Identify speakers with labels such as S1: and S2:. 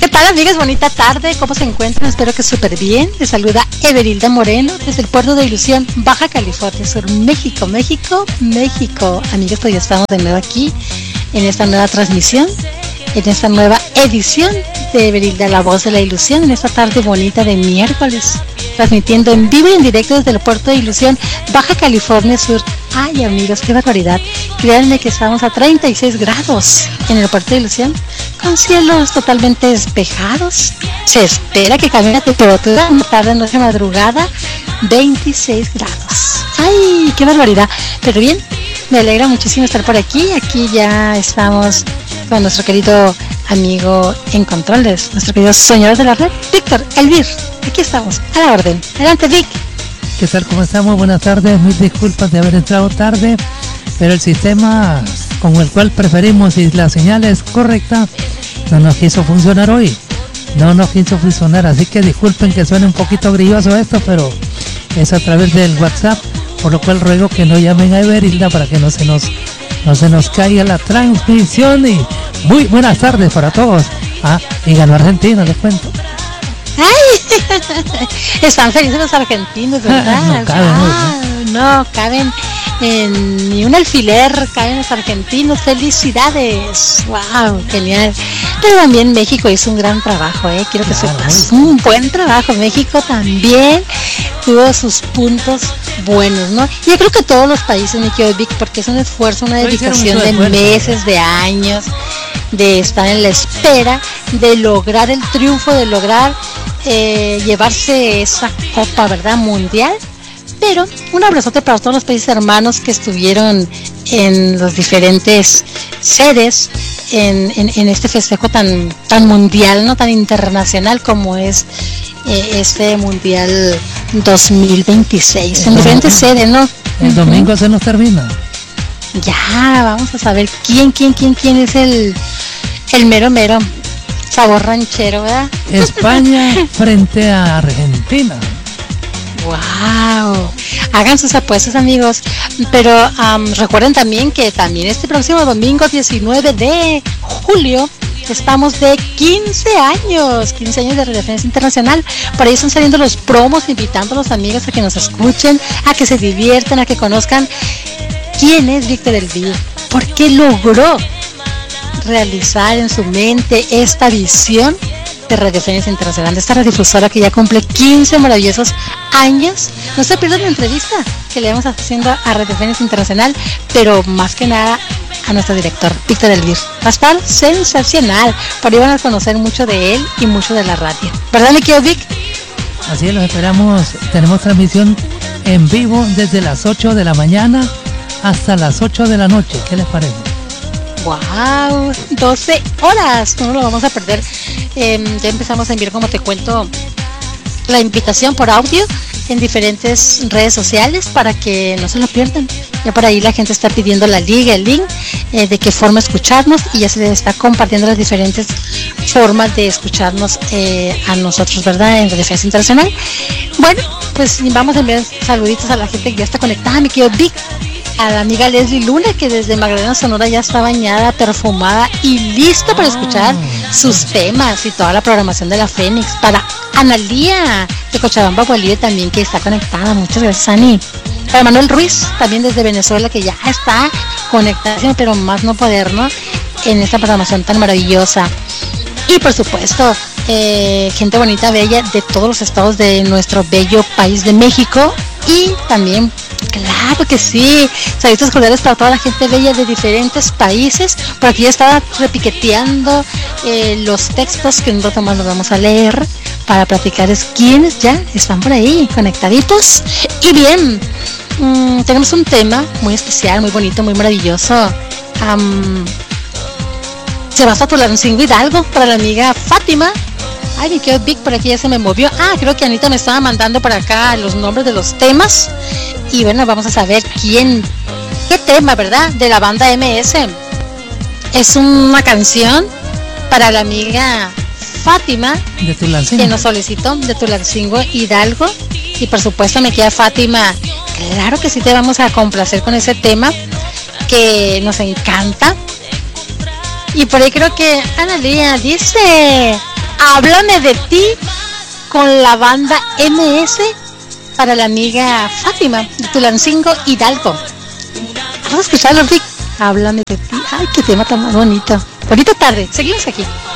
S1: ¿Qué tal, amigas? Bonita tarde, ¿cómo se encuentran? Espero que súper bien. Les saluda Everilda Moreno desde el puerto de Ilusión, Baja California Sur, México. Amigas, pues ya estamos de nuevo aquí en esta nueva transmisión, en esta nueva edición de Everilda, la voz de la ilusión, en esta tarde bonita de miércoles, transmitiendo en vivo y en directo desde el puerto de Ilusión, Baja California Sur. Ay, amigos, qué barbaridad. Créanme que estamos a 36 grados en el puerto de Ilusión, con cielos totalmente despejados. Se espera que cambie la temperatura en tarde, noche, madrugada, 26 grados. Ay, qué barbaridad. Pero bien, me alegra muchísimo estar por aquí. Aquí ya estamos con nuestro querido amigo en controles, nuestro querido soñador de la red, Víctor Elvir. Aquí estamos, a la orden. Adelante, Vic.
S2: ¿Qué tal? ¿Cómo estamos? Buenas tardes. Mil disculpas de haber entrado tarde, pero el sistema con el cual preferimos, y la señal es correcta, no nos quiso funcionar hoy. Así que disculpen que suene un poquito grilloso esto, pero es a través del WhatsApp, por lo cual ruego que no llamen a Everilda para que no se nos caiga la transmisión. Y muy buenas tardes para todos. Y ganó Argentina, les cuento.
S1: ¡Ay! Están felices los argentinos, ¿verdad? No caben en ni un alfiler, caben los argentinos. ¡Felicidades! ¡Wow! Genial. Pero también México hizo un gran trabajo, quiero que sepas. Un buen trabajo. México también tuvo sus puntos buenos, ¿no? Y yo creo que todos los países, mi querido Vic, porque es un esfuerzo, una dedicación de meses, de años, de estar en la espera, de lograr el triunfo, de lograr llevarse esa copa, ¿verdad?, mundial. Pero un abrazote para todos los países hermanos que estuvieron en los diferentes sedes en este festejo tan mundial, no tan internacional como es este mundial 2026, en diferentes sedes, ¿no?
S2: El domingo se nos termina.
S1: Ya, vamos a saber quién es el mero sabor ranchero, ¿verdad?
S2: España frente a Argentina.
S1: ¡Wow! Hagan sus apuestas, amigos. Pero recuerden también que también este próximo domingo 19 de julio estamos de 15 años de Redefensa Internacional. Por ahí están saliendo los promos, invitando a los amigos a que nos escuchen, a que se diviertan, a que conozcan quién es Víctor Elvir, por qué logró realizar en su mente esta visión de Redefensa Internacional, de esta radiodifusora que ya cumple 15 maravillosos años. No se pierdan la entrevista que le vamos haciendo a Redefensa Internacional, pero más que nada a nuestro director, Víctor Elvir. Va a estar sensacional. Por ahí van a conocer mucho de él y mucho de la radio. ¿Verdad, mi querido Vic?
S2: Así es, los esperamos. Tenemos transmisión en vivo desde las 8 de la mañana hasta las 8 de la noche. ¿Qué les parece?
S1: ¡Wow! 12 horas. No lo vamos a perder. Ya empezamos a enviar, como te cuento, la invitación por audio en diferentes redes sociales para que no se lo pierdan. Ya por ahí la gente está pidiendo la liga, el link, de qué forma escucharnos, y ya se les está compartiendo las diferentes formas de escucharnos a nosotros, ¿verdad?, en Redefensa Internacional. Bueno, pues vamos a enviar saluditos a la gente que ya está conectada, mi querido Vic, a la amiga Leslie Luna, que desde Magdalena, Sonora, ya está bañada, perfumada y lista para escuchar sus temas y toda la programación de la Fénix. Para Analía de Cochabamba, Bolivia, también, que está conectada. Muchas gracias, Ani. Para Manuel Ruiz, también desde Venezuela, que ya está conectada, pero más no poder, ¿no?, en esta programación tan maravillosa. Y por supuesto, gente bonita, bella, de todos los estados de nuestro bello país de México. Y también, claro que sí, saludos cordiales para toda la gente bella de diferentes países. Por aquí ya estaba repiqueteando los textos que en un rato más los vamos a leer para platicarles quiénes ya están por ahí conectaditos. Y bien, tenemos un tema muy especial, muy bonito, muy maravilloso. Se va a Tulancingo Hidalgo para la amiga Fátima. Ay, mi querido Vic, por aquí ya se me movió. Creo que Anita me estaba mandando por acá los nombres de los temas. Y bueno, vamos a saber qué tema, ¿verdad?, de la banda MS. Es una canción para la amiga Fátima
S2: de Tulancingo,
S1: que nos solicitó, de Tulancingo Hidalgo. Y por supuesto, me queda Fátima, claro que sí te vamos a complacer con ese tema que nos encanta. Y por ahí creo que Analía dice: Háblame de ti con la banda MS para la amiga Fátima de Tulancingo, Hidalgo. Vamos a escucharlo, Rick. Háblame de ti. Ay, qué tema tan más bonito. Bonita tarde. Seguimos aquí.